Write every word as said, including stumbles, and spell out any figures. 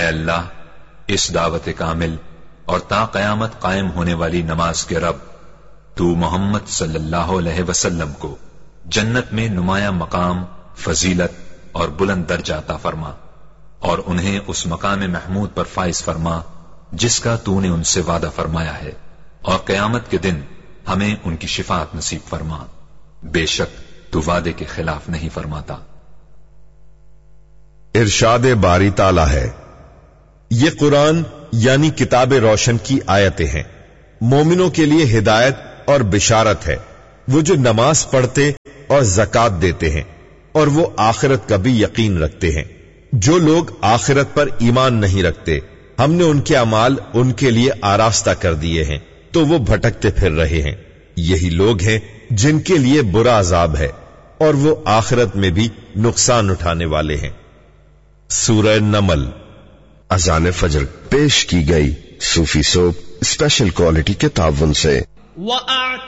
اللہ اس دعوت کامل اور تا قیامت قائم ہونے والی نماز کے رب، تو محمد صلی اللہ علیہ وسلم کو جنت میں نمایاں مقام، فضیلت اور بلند درجہ عطا فرما، اور انہیں اس مقام محمود پر فائز فرما جس کا تو نے ان سے وعدہ فرمایا ہے، اور قیامت کے دن ہمیں ان کی شفاعت نصیب فرما، بے شک تو وعدے کے خلاف نہیں فرماتا۔ ارشاد باری تعالی ہے، یہ قرآن یعنی کتاب روشن کی آیتیں ہیں، مومنوں کے لیے ہدایت اور بشارت ہے، وہ جو نماز پڑھتے اور زکات دیتے ہیں اور وہ آخرت کا بھی یقین رکھتے ہیں۔ جو لوگ آخرت پر ایمان نہیں رکھتے ہم نے ان کے اعمال ان کے لیے آراستہ کر دیے ہیں تو وہ بھٹکتے پھر رہے ہیں، یہی لوگ ہیں جن کے لیے برا عذاب ہے اور وہ آخرت میں بھی نقصان اٹھانے والے ہیں۔ سورہ نمل۔ اذان فجر پیش کی گئی صوفی سوپ اسپیشل کوالٹی کے تعاون سے۔